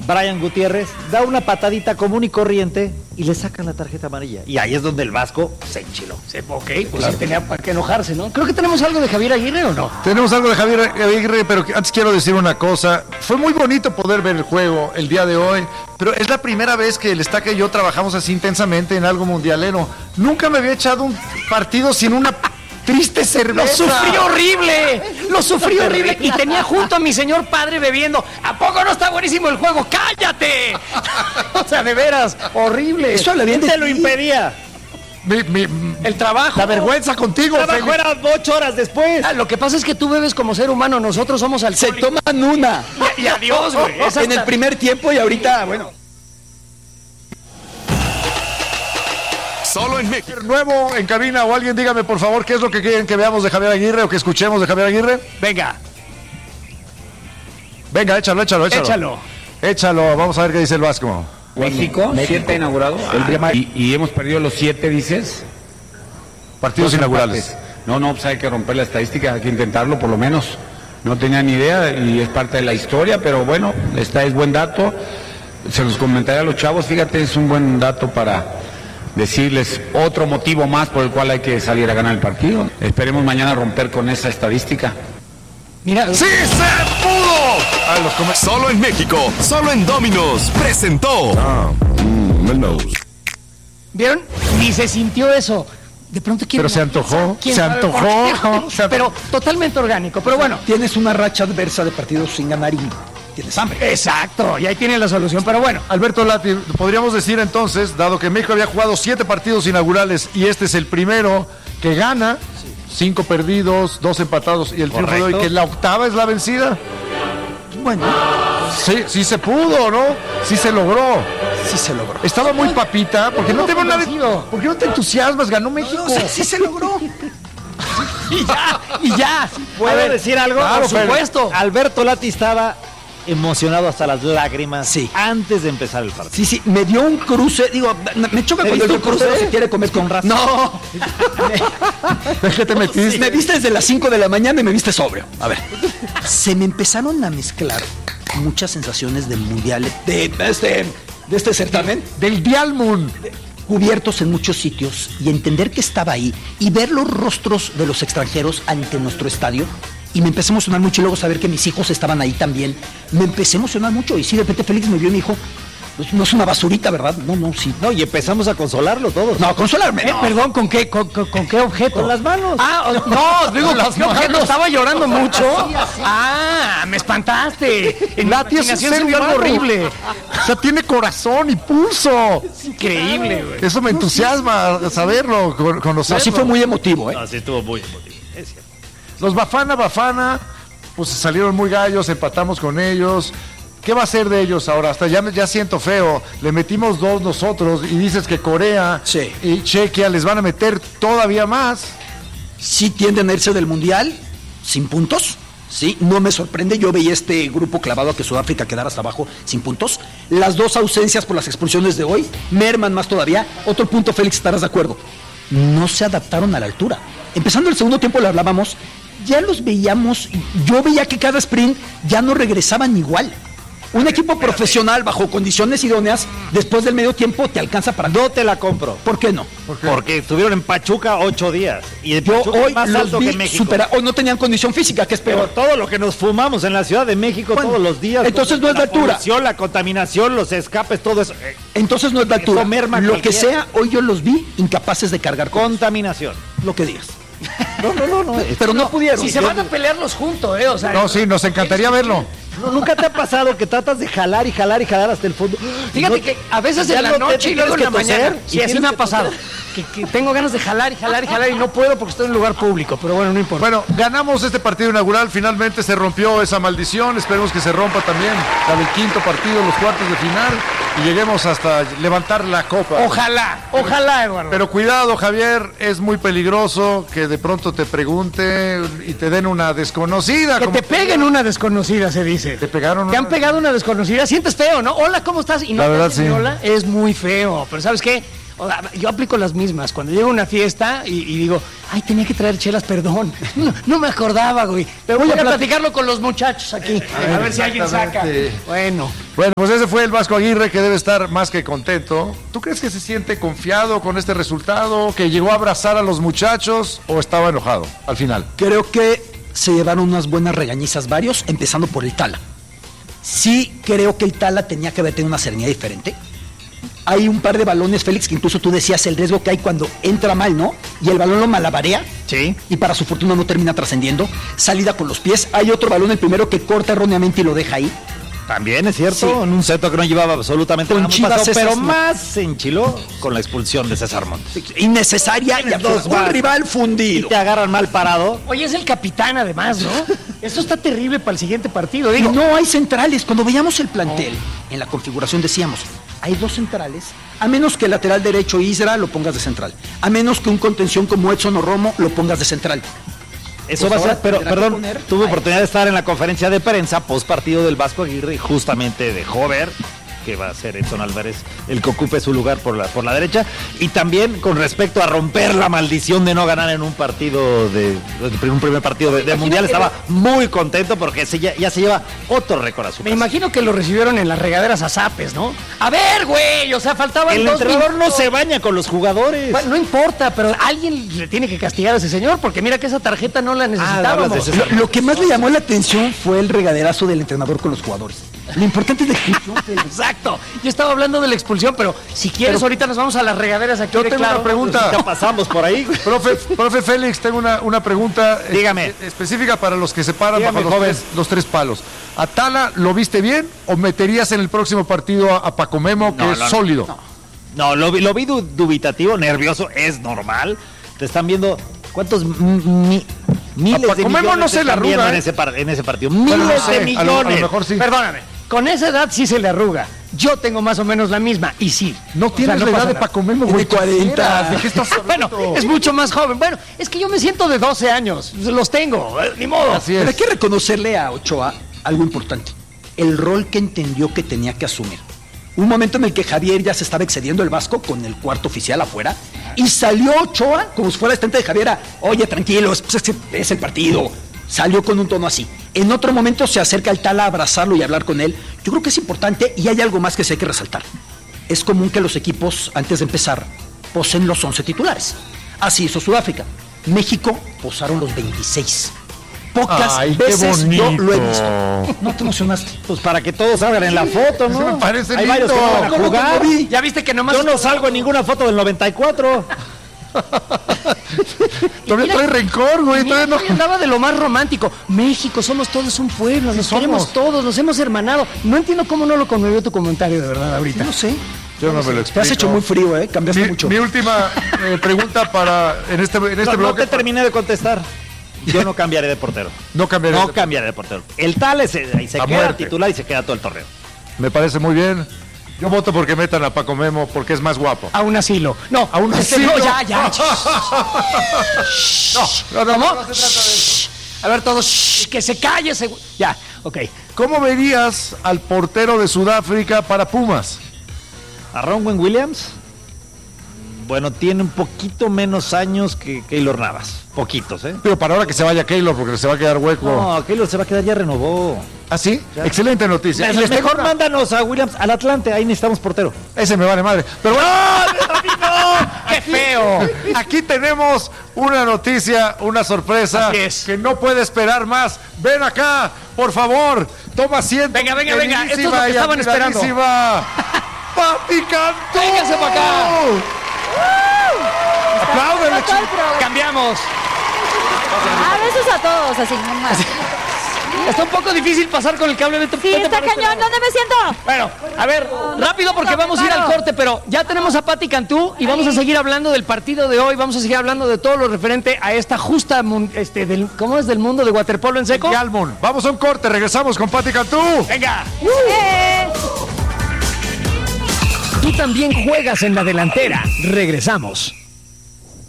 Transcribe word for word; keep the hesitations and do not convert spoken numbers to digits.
Brian Gutiérrez da una patadita común y corriente y le sacan la tarjeta amarilla. Y ahí es donde el Vasco se enchiló. Sí, ok, pues claro. Sí tenía para qué enojarse, ¿no? Creo que tenemos algo de Javier Aguirre, ¿o no? Tenemos algo de Javier Aguirre, pero antes quiero decir una cosa. Fue muy bonito poder ver el juego el día de hoy, pero es la primera vez que el Estaca y yo trabajamos así intensamente en algo mundialero. Nunca me había echado un partido sin una triste cerveza. ¡Lo sufrí horrible! ¡Lo sufrí horrible! Y tenía junto a mi señor padre bebiendo. ¿A poco no está buenísimo el juego? ¡Cállate! O sea, de veras, horrible. Eso le te lo impedía. Mi, mi, el trabajo. La vergüenza contigo. El trabajo era ocho horas después. Ah, lo que pasa es que tú bebes como ser humano, nosotros somos alcohólicos. Se toman una. Y, y adiós, güey. Es en el primer tiempo y ahorita, bueno. Solo en México. Nuevo en cabina o alguien dígame por favor qué es lo que quieren que veamos de Javier Aguirre o que escuchemos de Javier Aguirre. Venga. Venga, échalo, échalo, échalo. Échalo. Échalo, vamos a ver qué dice el Vasco. México, México. siete inaugurados. Ah, y, y hemos perdido los siete, dices. Partidos Dos inaugurales. empates. No, no, pues hay que romper la estadística, hay que intentarlo por lo menos. No tenía ni idea y es parte de la historia, pero bueno, esta es buen dato. Se los comentaré a los chavos, fíjate, es un buen dato para decirles otro motivo más por el cual hay que salir a ganar el partido. Esperemos mañana romper con esa estadística. Mira, ¡sí se pudo! A los come- solo en México, solo en Domino's presentó. Ah, mm, Domino's. ¿Vieron? Ni se sintió eso. De pronto quiere. Pero se antojó, ¿Quién se sabe por antojó. qué? Pero totalmente orgánico. Pero bueno. Tienes una racha adversa de partidos sin ganar y tienes hambre. Exacto, y ahí tiene la solución. Pero bueno. Alberto Lati, podríamos decir entonces, dado que México había jugado siete partidos inaugurales y este es el primero que gana, cinco perdidos, dos empatados y el triunfo de hoy, que la octava es la vencida. Bueno, sí, sí se pudo, ¿no? Sí se logró. Sí se logró. Estaba muy papita, porque no te veo nada. ¿Por qué no te entusiasmas? Ganó México. No, sí, sí se logró. Y ya, y ya. ¿Puedo ver, decir algo? Claro, por supuesto. Alberto Lati estaba emocionado hasta las lágrimas sí. antes de empezar el partido. Sí, sí, me dio un cruce, digo, me choca cuando el crucero se quiere comer con razón. No. ¿De qué te metiste? Sí. Me viste desde las cinco de la mañana y me viste sobrio. A ver, se me empezaron a mezclar muchas sensaciones del mundial, de este, de este certamen. Del Dialmun. Cubiertos en muchos sitios y entender que estaba ahí y ver los rostros de los extranjeros ante nuestro estadio. Y me empecé a emocionar mucho y luego saber que mis hijos estaban ahí también. Me empecé a emocionar mucho y sí, de repente Félix me vio y me dijo, pues no es una basurita, ¿verdad? No, no, sí. No, y empezamos a consolarlo todos. No, consolarme, eh, no. Perdón, ¿con qué, con, con, con qué objeto? Con las manos. Ah, no, digo, ¿con las qué objeto? manos. Estaba llorando mucho. Así, así. Ah, me espantaste. En Lati es un imaginación ser se vio algo humano. horrible. O sea, tiene corazón y pulso. Es increíble, güey. Eso me entusiasma saberlo, con- conocerlo. Así fue muy emotivo, ¿eh? Así estuvo muy emotivo. Es cierto. Los Bafana Bafana, pues salieron muy gallos, empatamos con ellos. ¿Qué va a ser de ellos ahora? Hasta ya, me- ya siento feo. Le metimos dos nosotros y dices que Corea Sí. y Chequia les van a meter todavía más. Sí tienden a irse del mundial sin puntos. Sí, no me sorprende. Yo veía este grupo clavado a que Sudáfrica quedara hasta abajo sin puntos. Las dos ausencias por las expulsiones de hoy merman más todavía. Otro punto, Félix, estarás de acuerdo. No se adaptaron a la altura. Empezando el segundo tiempo, lo hablábamos, ya los veíamos. Yo veía que cada sprint ya no regresaban igual. Un equipo profesional bajo condiciones idóneas, después del medio tiempo te alcanza para... No te la compro. ¿Por qué no? ¿Por qué? Porque estuvieron en Pachuca ocho días. Y en Yo Pachuca es hoy más los alto vi que México. supera- Hoy no tenían condición física, que es Pero peor. todo lo que nos fumamos en la Ciudad de México Bueno, todos los días. entonces no es de altura. La polución, la contaminación, los escapes, todo eso. Eh, Entonces no es de altura. Eso merma Lo que cualquiera. sea, hoy yo los vi incapaces de cargar con Contaminación. lo que digas. No, no, no, no. Pero no pudieron. Si se van a pelearlos juntos, ¿eh? O sea, No, sí, nos encantaría verlo. No, ¿nunca te ha pasado que tratas de jalar y jalar y jalar hasta el fondo? Fíjate No- que a veces ya en la no te- noche te y luego en tienes la que toser, mañana. y Sí, así tienes me ha que pasado. toser. Que, que tengo ganas de jalar y jalar y jalar y no puedo porque estoy en un lugar público. Pero bueno, no importa. Bueno, ganamos este partido inaugural, finalmente se rompió esa maldición, esperemos que se rompa también la del quinto partido, los cuartos de final, y lleguemos hasta levantar la copa. Ojalá, ojalá, Eduardo. Pero cuidado, Javier, es muy peligroso que de pronto te pregunte y te den una desconocida. que como- te peguen una desconocida, se dice. Te pegaron Te han una- pegado una desconocida. Sientes feo, ¿no? Hola, ¿cómo estás? Y no La te verdad, dicen sí. hola, es muy feo. Pero ¿sabes qué? O sea, yo aplico las mismas. Cuando llego a una fiesta y, y digo, ay, tenía que traer chelas, perdón. No, no me acordaba, güey. Pero voy a platicarlo con los muchachos aquí. A ver si alguien saca. Bueno. Bueno, pues ese fue el Vasco Aguirre, que debe estar más que contento. ¿Tú crees que se siente confiado con este resultado? ¿Que llegó a abrazar a los muchachos o estaba enojado al final? Creo que se llevaron unas buenas regañizas varios, empezando por el Tala. Sí creo que el Tala tenía que haber tenido una serenidad diferente. Hay un par de balones, Félix, que incluso tú decías el riesgo que hay cuando entra mal, ¿no? Y el balón lo malabarea. Sí. Y para su fortuna no termina trascendiendo. Salida con los pies. Hay otro balón, el primero, que corta erróneamente y lo deja ahí. También es cierto, Sí. en un seto que no llevaba absolutamente Con nada, Chivas pasó, esas pero no. más se enchiló con la expulsión de César Montes. Innecesaria y dos un más. rival Y fundido. te agarran mal parado. Oye, es el capitán además, ¿no? Esto está terrible para el siguiente partido. Y Digo, no hay centrales. Cuando veíamos el plantel, en la configuración decíamos, hay dos centrales, a menos que el lateral derecho Isra lo pongas de central, a menos que un contención como Edson o Romo lo pongas de central. Eso Pues va a ser, ahora pero tendrá que perdón, poner tuve a oportunidad de estar en la conferencia de prensa post partido del Vasco Aguirre y justamente dejó ver que va a ser Edson Álvarez el que ocupe su lugar por la, por la derecha, y también con respecto a romper la maldición de no ganar en un partido de, de un primer partido de, de mundial, estaba muy contento porque se, ya, ya se lleva otro récord a su me casa. imagino que lo recibieron en las regaderas a zapes, ¿no? A ver, güey, o sea, faltaban El dos entrenador no minutos. se baña con los jugadores. Bueno, no importa, pero alguien le tiene que castigar a ese señor, porque mira que esa tarjeta no la hablas de necesitábamos. César. Lo, lo que más le llamó la atención fue el regaderazo del entrenador con los jugadores. Lo importante es la expulsión, Félix. Exacto. Yo estaba hablando de la expulsión, pero si quieres, Pero- ahorita nos vamos a las regaderas aquí. Yo de tengo claro. una pregunta. Ya pasamos por ahí. Profe, profe Félix, tengo una, una pregunta eh, Dígame. eh, específica para los que se paran Dígame, bajo los joven. tres, los tres palos. ¿A Tala lo viste bien o meterías en el próximo partido a, a Paco Memo, que No, es no, no. sólido? No, lo, vi- lo vi du- dubitativo, nervioso, es normal. Te están viendo cuántos m- mi- miles A Paco de Memo millones no te se la están viendo arruga, en ¿eh? ese, par- en ese partido. Bueno, Miles no sé, de a lo- millones. a lo mejor sí. Perdóname. Con esa edad sí se le arruga. Yo tengo más o menos la misma, y sí. No O sea, tienes no la edad pasa de nada. Paco Memo, Tiene güey. cuarenta. ¿De qué estás Bueno, hablando? es mucho más joven. Bueno, es que yo me siento de doce años. Los tengo, eh, ni modo. Así Pero hay es. que reconocerle a Ochoa algo importante. El rol que entendió que tenía que asumir. Un momento en el que Javier ya se estaba excediendo el Vasco con el cuarto oficial afuera. Y salió Ochoa, como si fuera asistente de Javier, a, oye, tranquilo, es, es, es el partido. Salió con un tono así. En otro momento se acerca al Tala a abrazarlo y a hablar con él. Yo creo que es importante y hay algo más que se hay que resaltar. Es común que los equipos, antes de empezar, posen los once titulares. Así hizo Sudáfrica. México posaron los veintiséis. Pocas Ay, qué veces yo bonito. lo he visto. ¿No te emocionaste? Pues para que todos salgan en la foto, ¿no? Eso me parece Hay varios que lindo. no van a No, no, jugar. no vi. Ya viste que nomás. Yo no salgo en ninguna foto del noventa y cuatro. Todavía Mira- trae rencor, güey. Mira, Todavía no... andaba de lo más romántico. México, somos todos un pueblo, nos somos. queremos todos, nos hemos hermanado. No entiendo cómo no lo conmovió tu comentario, de verdad, ahorita. No sé. Yo no me lo Te explico. has hecho muy frío, ¿eh? Cambiaste Mi, mucho. mi última eh, pregunta para en este, en este No, no bloque. te terminé de contestar. Yo no cambiaré de portero. No cambiaré. No cambiaré de portero. El tal es, ahí se A queda muerte. titular y se queda todo el torneo. Me parece muy bien. Yo voto porque metan a Paco Memo porque es más guapo. A un asilo. No, A un este, asilo. No, ya, ya. No, no, ¿Cómo? no se trata de eso. A ver, todos, shh, que se calle ese güey. Ya, ok. ¿Cómo verías al portero de Sudáfrica para Pumas? ¿A Ronwen Williams? Bueno, tiene un poquito menos años que Keylor Navas. Poquitos, ¿eh? Pero para ahora que se vaya Keylor porque se va a quedar hueco. No, Keylor se va a quedar, ya renovó. ¿Ah, sí? Excelente noticia. Y Les les tengo mejor una- mándanos a Williams al Atlante, ahí necesitamos portero. Ese me vale madre. Pero bueno, ¡Qué feo! aquí tenemos una noticia, una sorpresa Así es. que no puede esperar más. Ven acá, por favor. Toma asiento. Venga, venga, venga. Esto es lo queridísima que y estaban esperando. admiradísima Pati Cantú. Véngase para acá. Apláudele, Todo el programa. Cambiamos. A veces a todos, así nomás. Está un poco difícil pasar con el cable. Vete, Sí, vete está para este cañón. lado. ¿Dónde me siento? Bueno, a ver, rápido porque vamos a ir al corte, pero ya tenemos a Pati Cantú y vamos a seguir hablando del partido de hoy, vamos a seguir hablando de todo lo referente a esta justa, mun- este, del, ¿cómo es del mundo de waterpolo en seco? Yalmon. Vamos a un corte, regresamos con Pati Cantú. Venga, Eh. tú también juegas en la delantera. Regresamos.